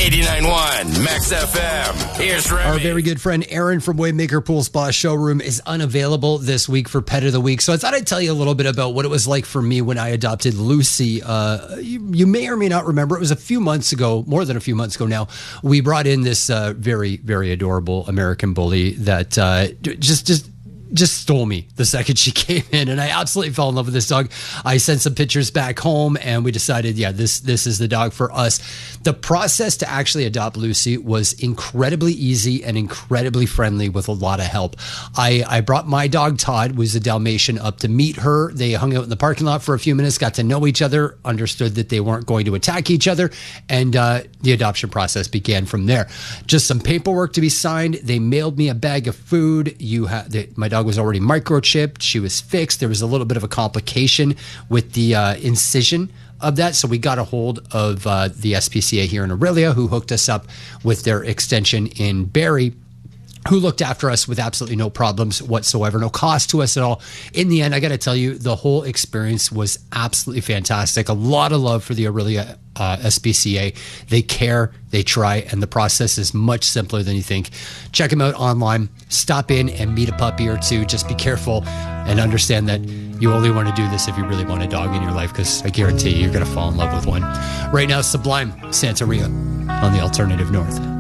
89.1 Max FM. Here's Remy. Our very good friend Aaron from Waymaker Pool Spa Showroom is unavailable this week for Pet of the Week. So I thought I'd tell you a little bit about what it was like for me when I adopted Lucy. You may or may not remember, it was a few months ago, more than a few months ago now. We brought in this very, very adorable American bully that just stole me the second she came in, and I absolutely fell in love with this dog. I sent some pictures back home, and we decided, this is the dog for us. The process to actually adopt Lucy was incredibly easy and incredibly friendly with a lot of help. I brought my dog Todd, who was a Dalmatian, up to meet her. They hung out in the parking lot for a few minutes, got to know each other, understood that they weren't going to attack each other, and the adoption process began from there. Just some paperwork to be signed. They mailed me a bag of food. My dog was already microchipped. She was fixed. There was a little bit of a complication with the incision of that. So we got a hold of the SPCA here in Orillia, who hooked us up with their extension in Barrie, who looked after us with absolutely no problems whatsoever, no cost to us at all. In the end, I got to tell you, the whole experience was absolutely fantastic. A lot of love for the Orillia SPCA. They care, they try, and the process is much simpler than you think. Check them out online. Stop in and meet a puppy or two. Just be careful and understand that you only want to do this if you really want a dog in your life, because I guarantee you're going to fall in love with one. Right now, Sublime, Santeria on the Alternative North.